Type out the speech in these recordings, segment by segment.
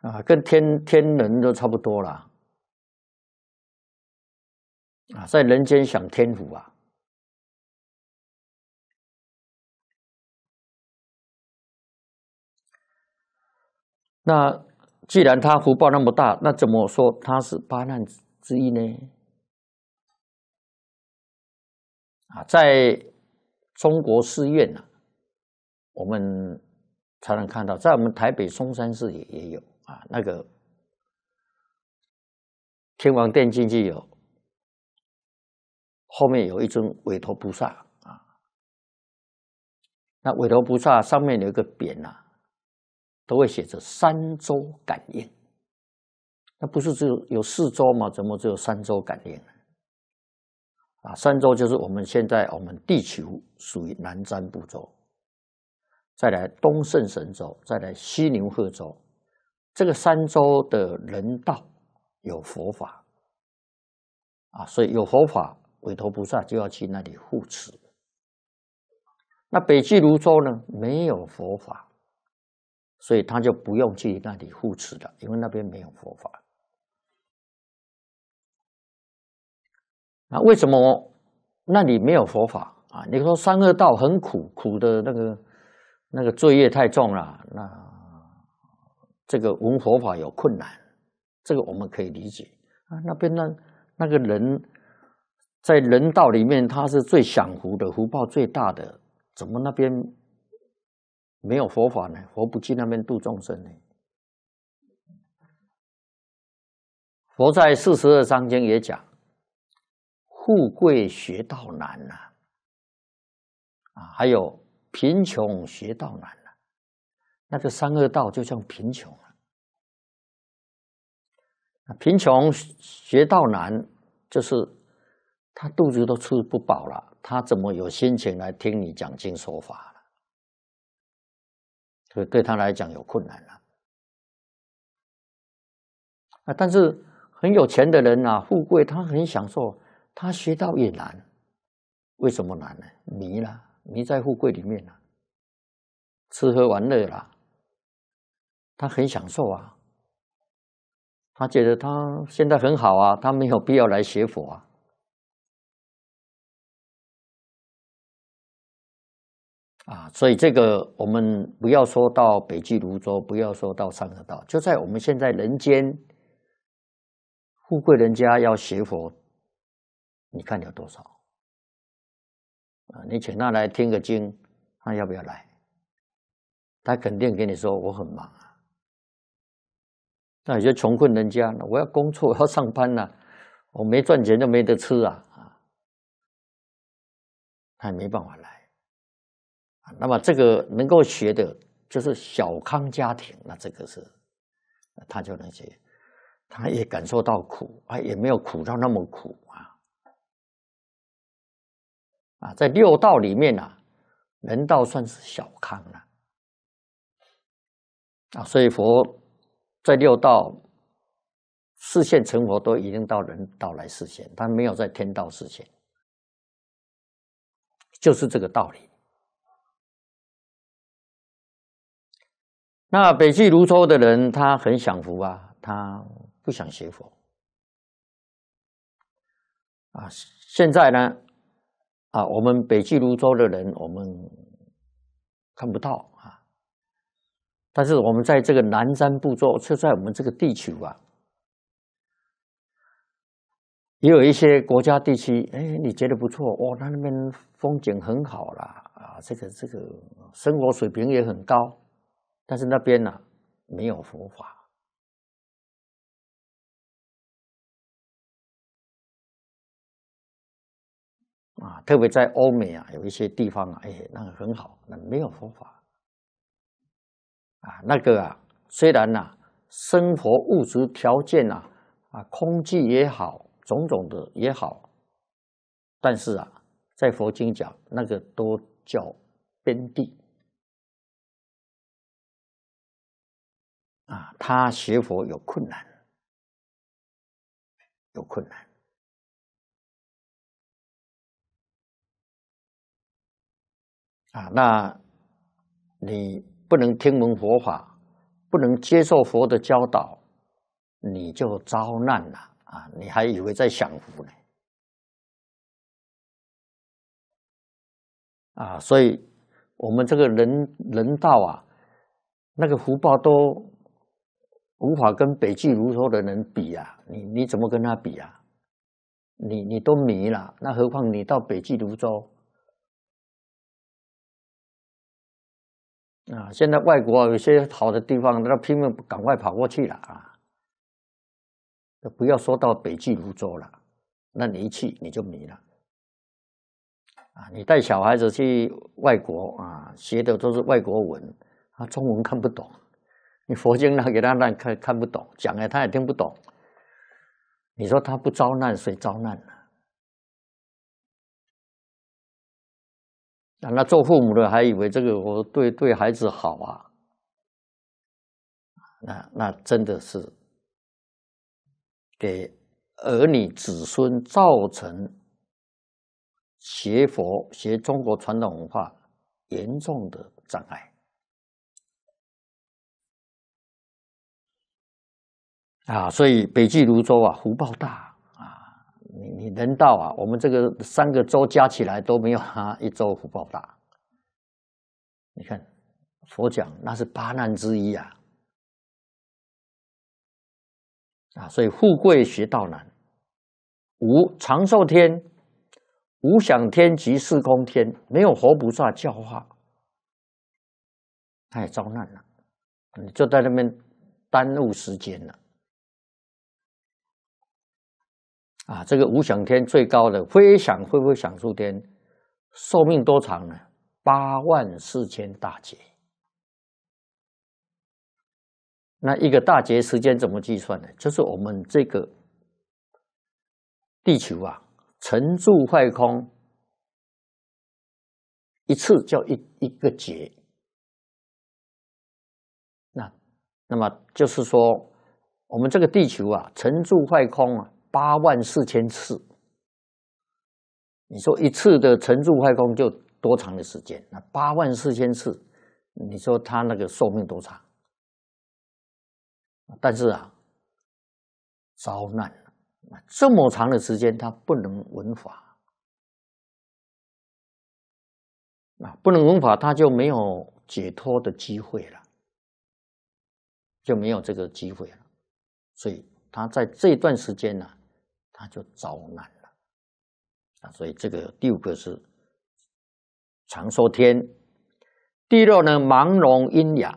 啊，跟天人都差不多啦。啊，在人间享天福啊。那既然他福报那么大，那怎么说他是八难之一呢？啊，在中国寺院啊，我们常常看到，在我们台北松山寺也有啊，那个天王殿进去有，后面有一尊韦陀菩萨啊，那韦陀菩萨上面有一个匾啊，都会写着三周感应。那不是只有4周吗？怎么只有3周感应呢？啊，3周就是我们现在我们地球属于南瞻部洲，再来东胜神州，再来西牛贺州，这个3洲的人道有佛法啊，所以有佛法，韦陀菩萨就要去那里护持。那北俱泸州呢，没有佛法，所以他就不用去那里护持了，因为那边没有佛法。啊，为什么那里没有佛法啊？你说三恶道很苦，苦的那个罪业太重了，那这个闻佛法有困难，这个我们可以理解啊。那边那个人在人道里面，他是最享福的，福报最大的，怎么那边没有佛法呢？佛不去那边度众生呢？佛在42章经也讲。富贵学道难呐，啊，还有贫穷学道难呐。那个三恶道就像贫穷啊，贫穷学道难，就是他肚子都吃不饱了，他怎么有心情来听你讲经说法了？所以对他来讲有困难了。啊，但是很有钱的人啊，富贵他很享受。他学道也难，为什么难呢？迷了，迷在富贵里面了，吃喝玩乐啦，他很享受啊，他觉得他现在很好啊，他没有必要来学佛啊。啊，所以这个我们不要说到北俱泸州，不要说到三恶道，就在我们现在人间，富贵人家要学佛，你看有多少？啊，你请他来听个经，他要不要来？他肯定跟你说我很忙啊。那有些穷困人家，我要工作，我要上班啊，我没赚钱就没得吃啊，他也没办法来。那么这个能够学的，就是小康家庭，那这个是他就能学，他也感受到苦，也没有苦到那么苦啊，在六道里面啊，人道算是小康了啊，所以佛在六道示现成佛都已经到人道来示现，他没有在天道示现，就是这个道理。那北俱泸州的人，他很享福啊，他不想学佛啊。现在呢，啊，我们北俱泸州的人，我们看不到啊。但是我们在这个南瞻部洲，就在我们这个地球啊，也有一些国家地区，你觉得不错哦，那边风景很好啦，啊，这个生活水平也很高。但是那边呢，没有佛法啊，特别在欧美啊，有一些地方啊，那个很好，那没有佛法啊，那个啊，虽然呐，生活物质条件啊，空气也好，种种的也好，但是啊，在佛经讲，那个都叫边地啊，他学佛有困难，有困难啊。那你不能听闻佛法， 不能接受佛的教导，你就遭难了啊！你还以为在享福呢啊！所以我们这个人道啊，那个福报都无法跟北俱泸州的人比啊！你怎么跟他比啊？你都迷了，那何况你到北俱泸州啊？现在外国有些好的地方，那拼命赶快跑过去了啊！不要说到北俱泸州了，那你一去你就迷了啊！你带小孩子去外国啊，学的都是外国文，他中文看不懂，你佛经拿给他看不懂，讲了他也听不懂。你说他不遭难，谁遭难呢？那做父母的还以为这个我对孩子好啊，那真的是给儿女子孙造成学佛、学中国传统文化严重的障碍啊！所以北俱泸州啊，福报大啊！你人道啊，我们这个3个州加起来都没有他一州福报大。你看佛讲那是8难之一啊！所以富贵学道难，无长寿天、无想天及四空天，没有活菩萨教化，他也遭难了，你就在那边耽误时间了。啊，这个无想天最高的非想非非想处天，寿命多长呢？84000大劫。那一个大劫时间怎么计算呢？就是我们这个地球啊，沉住坏空一次叫一个劫。那么就是说，我们这个地球啊，沉住坏空啊，84000次。你说一次的沉住坏空就多长的时间？那84000次，你说他那个寿命多长？但是啊，遭难了。这么长的时间，他不能闻法啊，不能闻法，他就没有解脱的机会了，就没有这个机会了。所以他在这段时间呢，他就遭难了啊。所以这个第5个是长寿天，第6呢盲聋喑哑。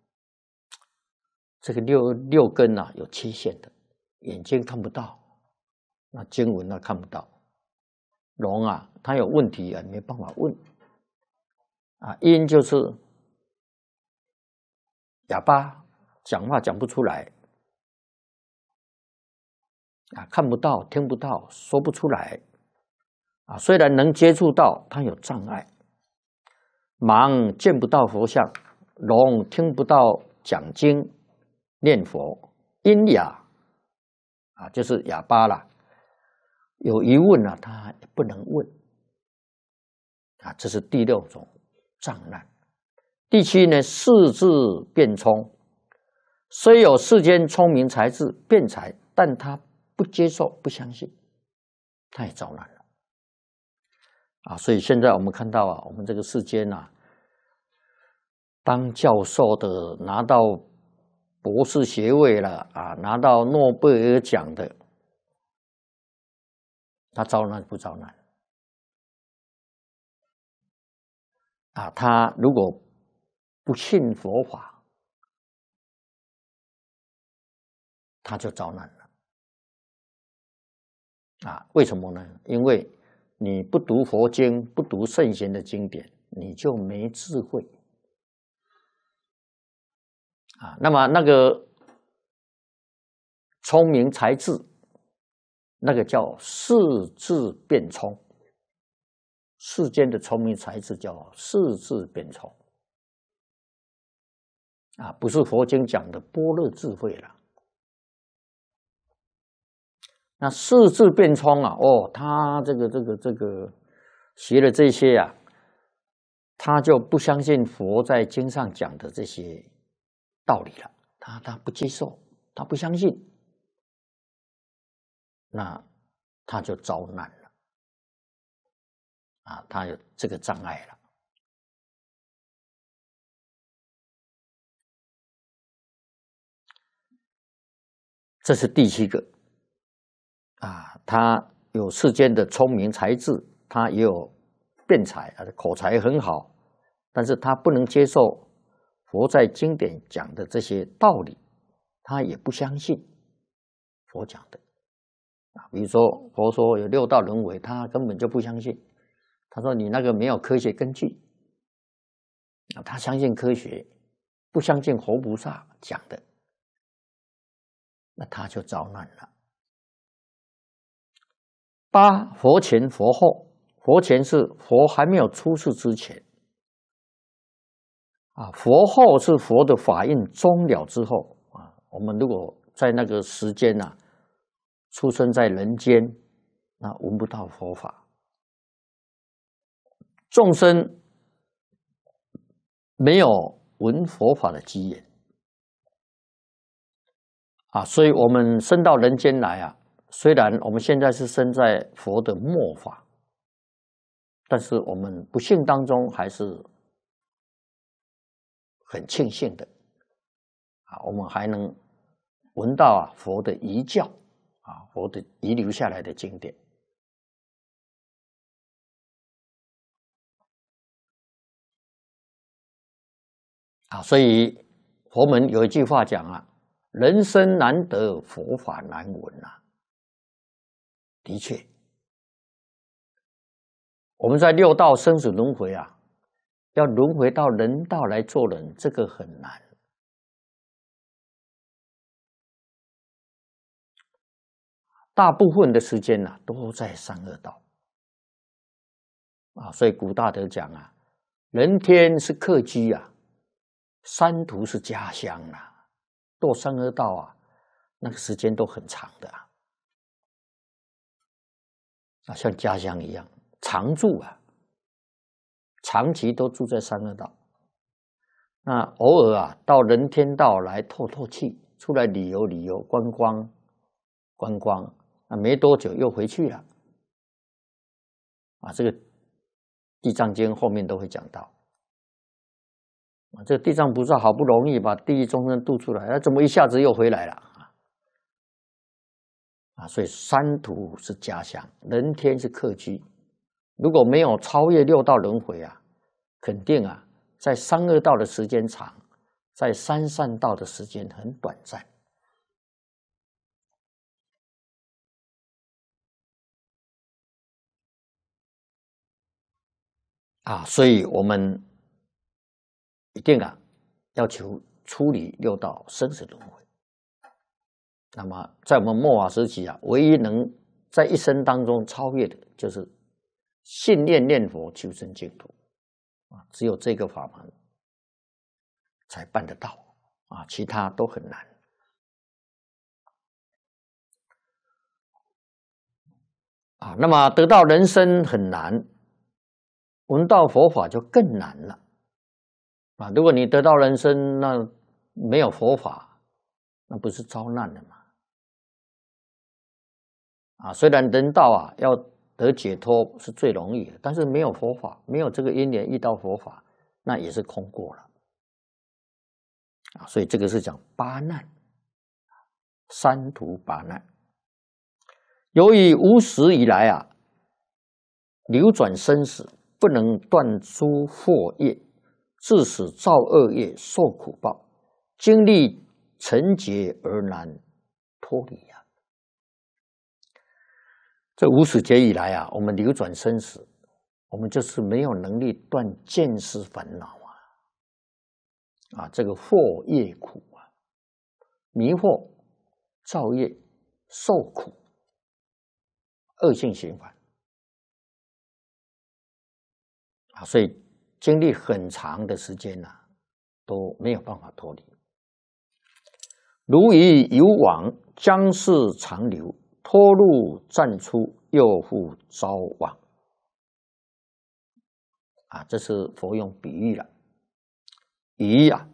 这个六根啊有缺陷的，眼睛看不到，那经文呢看不到，聋啊，他有问题啊，没办法问啊。喑就是哑巴，讲话讲不出来啊，看不到、听不到、说不出来啊。虽然能接触到，他有障碍。盲见不到佛像，聋听不到讲经念佛，喑哑啊，就是哑巴啦。有疑问啊，他也不能问啊，这是第6种障难。第7呢，世智辩聪，虽有世间聪明才智辩才，但他不接受、不相信，他也遭难了啊。所以现在我们看到啊，我们这个世间啊，当教授的拿到博士学位了啊，拿到诺贝尔奖的，他遭难不遭难啊？他如果不信佛法，他就遭难了啊？为什么呢？因为你不读佛经，不读圣贤的经典，你就没智慧啊。那么那个聪明才智，那个叫世智辩聪。世间的聪明才智叫世智辩聪啊，不是佛经讲的般若智慧了。那世智辩聪啊，哦，他这个学了这些啊，他就不相信佛在经上讲的这些道理了他不接受，他不相信，那他就遭难了啊，他有这个障碍了。这是第7个啊，他有世间的聪明才智，他也有辩才，口才很好，但是他不能接受佛在经典讲的这些道理，他也不相信佛讲的啊。比如说佛说有6道轮回，他根本就不相信，他说你那个没有科学根据啊，他相信科学，不相信佛菩萨讲的，那他就遭难了。8佛前佛后，佛前是佛还没有出世之前啊，佛后是佛的法印终了之后啊。我们如果在那个时间啊，出生在人间，那闻不到佛法，众生没有闻佛法的机缘啊，所以我们生到人间来啊，虽然我们现在是生在佛的末法，但是我们不幸当中还是很庆幸的啊，我们还能闻到佛的遗教啊，佛的遗留下来的经典啊。所以佛门有一句话讲啊，人生难得，佛法难闻啊。的确，我们在6道生死轮回啊，要轮回到人道来做人，这个很难。大部分的时间啊，都在三恶道啊。所以古大德讲啊，人天是客居啊，山途是家乡啊。堕三恶道啊，那个时间都很长的啊，像家乡一样常住啊，长期都住在三恶道。那偶尔啊，到人天道来透透气，出来旅游旅游，观光，那没多久又回去了啊。这个《地藏经》后面都会讲到啊，这个地藏菩萨好不容易把地狱众生渡出来，那怎么一下子又回来了啊？所以山途是家乡，人天是客居。如果没有超越6道轮回啊，肯定啊，在三恶道的时间长，在三善道的时间很短暂啊。所以我们一定啊，要求处理6道生死轮回。那么在我们末法时期啊，唯一能在一生当中超越的，就是信念念佛求生净土啊，只有这个法门才办得到啊，其他都很难啊。那么得到人生很难，闻到佛法就更难了啊。如果你得到人生，那没有佛法，那不是遭难了吗？啊，虽然人道啊要得解脱是最容易的，但是没有佛法，没有这个因缘遇到佛法，那也是空过了啊。所以这个是讲8难，三途8难。由于无始以来啊，流转生死，不能断诸祸业，致使造恶业受苦报，经历成劫而难脱离啊。这无始劫以来啊，我们流转生死，我们就是没有能力断见思烦恼啊，这个惑业苦啊，迷惑、造业、受苦，恶性循环啊，所以经历很长的时间啊，都没有办法脱离。如以有往，将是长流。脱入暂出，又复招往啊，这是佛用比喻了。鱼啊，